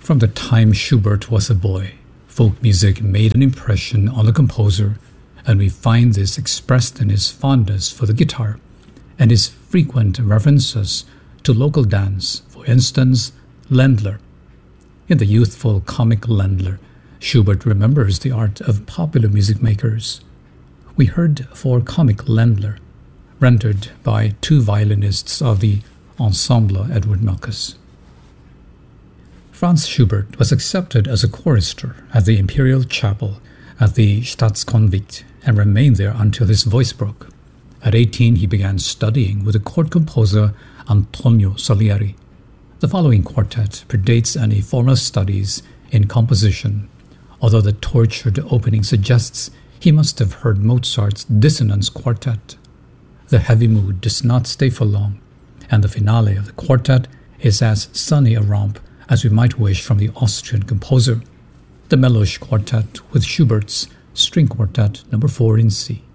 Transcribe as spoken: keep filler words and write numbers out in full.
From the time Schubert was a boy, folk music made an impression on the composer, and we find this expressed in his fondness for the guitar and his frequent references to local dance, for instance, Ländler. In the youthful comic Ländler, Schubert remembers the art of popular music makers. We heard For Comic Ländler, rendered by two violinists of the Ensemble Edward Melkes. Franz Schubert was accepted as a chorister at the Imperial Chapel at the Staatskonvikt and remained there until his voice broke. At eighteen, he began studying with the court composer Antonio Salieri. The following quartet predates any formal studies in composition, although the tortured opening suggests he must have heard Mozart's Dissonance Quartet. The heavy mood does not stay for long, and the finale of the quartet is as sunny a romp as we might wish from the Austrian composer, the Melosh Quartet with Schubert's String Quartet number four in C.